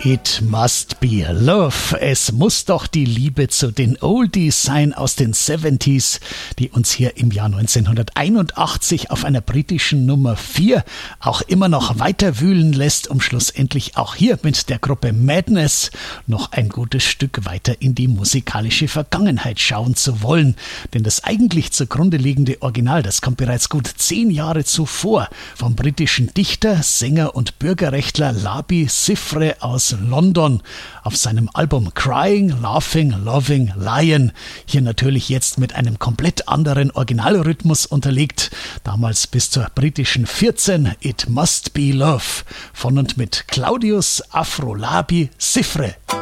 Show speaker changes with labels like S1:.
S1: It must be love. Es muss doch die Liebe zu den Oldies sein aus den 70s, die uns hier im Jahr 1981 auf einer britischen Nummer 4 auch immer noch weiter wühlen lässt, um schlussendlich auch hier mit der Gruppe Madness noch ein gutes Stück weiter in die musikalische Vergangenheit schauen zu wollen. Denn das eigentlich zugrunde liegende Original, das kommt bereits gut 10 Jahre zuvor vom britischen Dichter, Sänger und Bürgerrechtler Labi Siffre aus London auf seinem Album Crying, Laughing, Loving, Lion. Hier natürlich jetzt mit einem komplett anderen Originalrhythmus unterlegt. Damals bis zur britischen 14 It Must Be Love von und mit Claudius Afrolabi Siffre.